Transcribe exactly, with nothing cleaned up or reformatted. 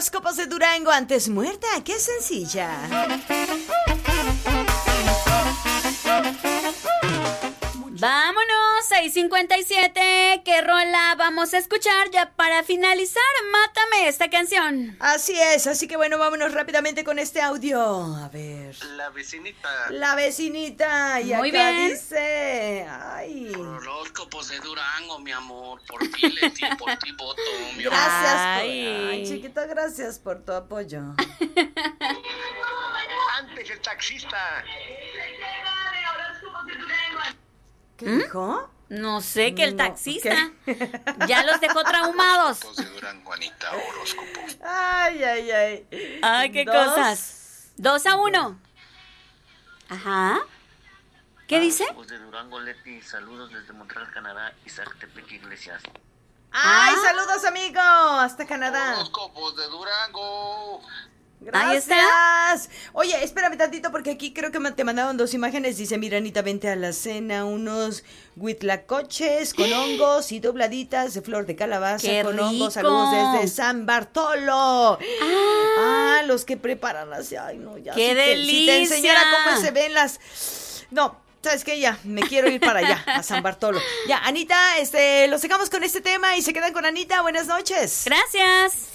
horóscopos de Durango antes muerta, qué sencilla. Vámonos, seis cincuenta y siete. ¿Qué rola vamos a escuchar ya para finalizar? Mátame esta canción. Así es, así que bueno, vámonos rápidamente con este audio. A ver. La vecinita. La vecinita. Y Muy acá bien. dice. Ay. Horóscopos de Durango, mi amor. Por ti, Leti, por ti voto, mi amor. Gracias por. Ay. Ay, chiquito, gracias por tu apoyo. Antes el taxista. ¿Qué dijo? No sé, que el No, taxista ya los dejó traumados. Horóscopos de Durango, Anita, horóscopos. Ay, ay, ay. Ay, qué Dos. cosas. Dos a uno. Ajá. ¿Qué dice? Horóscopos de Durango, Leti. Saludos desde Montreal, Canadá. Isaac Tepeque Iglesias. Ay, Ah. saludos, amigo. Hasta Canadá. Horóscopos de Durango. Ahí está. Gracias. Oye, espérame tantito porque aquí creo que me- te mandaron dos imágenes. Dice, mira, Anita, vente a la cena unos huitlacoches con hongos y dobladitas de flor de calabaza ¡Qué con hongos. rico! Saludos desde San Bartolo. Ah, los que preparan así. Ay, no, ya. ¡Qué si te- Si te delicia! enseñara cómo se ven las... No, ¿sabes qué? Ya, me quiero ir para allá, a San Bartolo. Ya, Anita, este, los dejamos con este tema y se quedan con Anita. Buenas noches. Gracias.